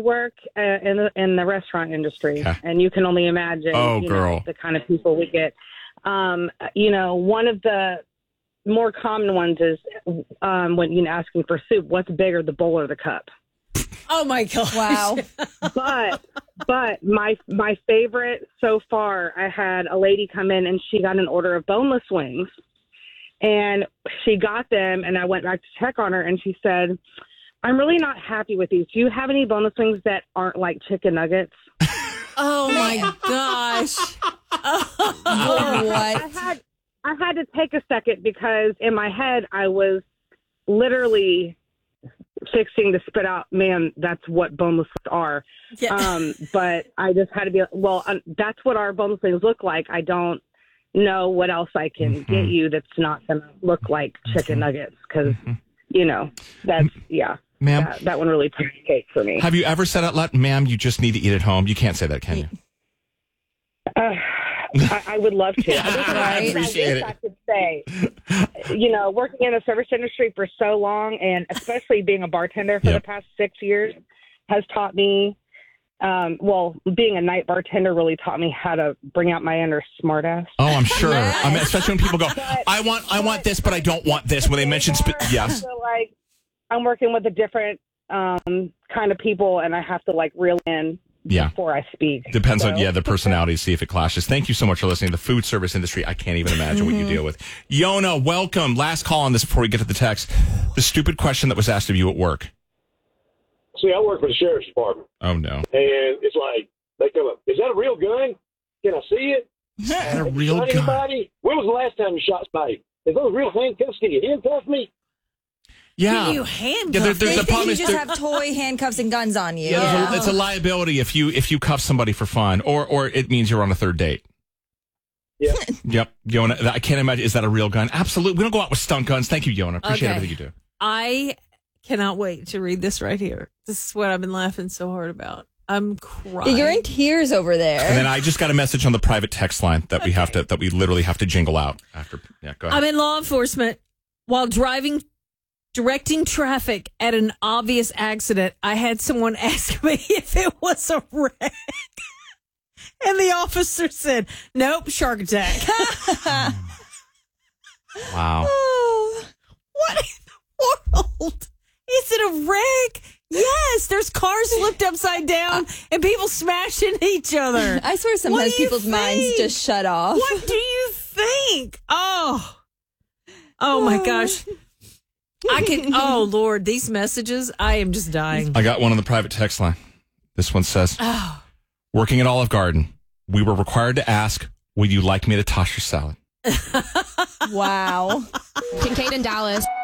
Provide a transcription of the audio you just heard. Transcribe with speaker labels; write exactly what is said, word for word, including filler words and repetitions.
Speaker 1: work uh, in the in the restaurant industry,
Speaker 2: Okay.
Speaker 1: and you can only imagine
Speaker 2: Oh,
Speaker 1: you
Speaker 2: girl.
Speaker 1: know, the kind of people we get. Um, you know, one of the more common ones is um, when you know asking for soup. What's bigger, the bowl or the cup?
Speaker 3: Oh my gosh.
Speaker 4: Wow.
Speaker 1: But but my my favorite so far, I had a lady come in and she got an order of boneless wings, and she got them, and I went back to check on her, and she said, "I'm really not happy with these. Do you have any boneless wings that aren't like chicken nuggets?"
Speaker 3: Oh my gosh.
Speaker 4: Oh, what?
Speaker 1: I had I had to take a second because in my head I was literally fixing to spit out, man, that's what boneless are.
Speaker 3: Yeah.
Speaker 1: Um, but I just had to be, well, um, that's what our boneless things look like. I don't know what else I can
Speaker 2: Mm-hmm.
Speaker 1: get you that's not going to look like chicken nuggets because,
Speaker 2: Mm-hmm.
Speaker 1: you know, that's, yeah.
Speaker 2: Ma'am,
Speaker 1: That, that one really took the cake for me.
Speaker 2: have you ever said out loud, ma'am, you just need to eat at home? You can't say that, can you?
Speaker 1: Uh, I, I would love to. I, wish
Speaker 2: I appreciate
Speaker 1: I wish
Speaker 2: it.
Speaker 1: I could say, you know, working in the service industry for so long, and especially being a bartender for
Speaker 2: Yep.
Speaker 1: the past six years, has taught me. Um, well, being a night bartender really taught me how to bring out my inner smartass.
Speaker 2: Oh, I'm sure.
Speaker 4: Yes.
Speaker 2: I mean, especially when people go,
Speaker 1: But-
Speaker 2: I want, I want this, but I don't want this. When they mention, sp- yes.
Speaker 1: So, like, I'm working with a different um, kind of people, and I have to like reel in
Speaker 2: Yeah.
Speaker 1: before I speak.
Speaker 2: Depends on,
Speaker 1: So-
Speaker 2: yeah, the personality, see if it clashes. Thank you so much for listening. The food service industry, I can't even imagine what you deal with. Yona, welcome. Last call on this before we get to the text. The stupid question that was asked of you at work.
Speaker 5: See, I work for the sheriff's department,
Speaker 2: Oh, no.
Speaker 5: and it's like they come up. Is that a real gun? Can I see it?
Speaker 2: A
Speaker 5: Have you
Speaker 2: real
Speaker 5: shot
Speaker 2: gun.
Speaker 5: anybody? When was the last time you shot somebody? Is those real handcuffs? Can you handcuff me?
Speaker 2: Yeah.
Speaker 3: You handcuff
Speaker 2: Yeah, there-
Speaker 4: They
Speaker 2: there's the
Speaker 4: think
Speaker 2: problem
Speaker 4: you
Speaker 2: is
Speaker 4: just
Speaker 2: there-
Speaker 4: have toy handcuffs and guns on you.
Speaker 2: Yeah, there's
Speaker 4: Yeah.
Speaker 2: A, it's a liability if you if you cuff somebody for fun, or or it means you're on a third date.
Speaker 5: Yeah.
Speaker 2: Yep, Yona. I can't imagine. Is that a real gun? Absolutely. We don't go out with stunt guns. Thank you, Yona. Appreciate
Speaker 3: Okay.
Speaker 2: everything you do.
Speaker 3: I cannot wait to read this right here. This is what I've been laughing so hard about. I'm crying.
Speaker 4: You're in tears over there.
Speaker 2: And then I just got a message on the private text line that we have to that we literally have to jingle out after. Yeah, go ahead.
Speaker 3: I'm in law enforcement while driving, directing traffic at an obvious accident. I had someone ask me if it was a wreck. And the officer said, nope, shark attack.
Speaker 2: Wow.
Speaker 4: Oh.
Speaker 3: What in the world? Is it a wreck? Yes, there's cars flipped upside down and people smashing each other.
Speaker 4: I swear sometimes
Speaker 3: What do you
Speaker 4: people's minds
Speaker 3: think?
Speaker 4: just shut off.
Speaker 3: What do you think? Oh, oh my gosh. I can, oh Lord, these messages, I am just dying.
Speaker 2: I got one on the private text line. This one says,
Speaker 3: Oh,
Speaker 2: working at Olive Garden, we were required to ask, would you like me to toss your salad?
Speaker 4: Wow.
Speaker 6: Kincaid in Dallas.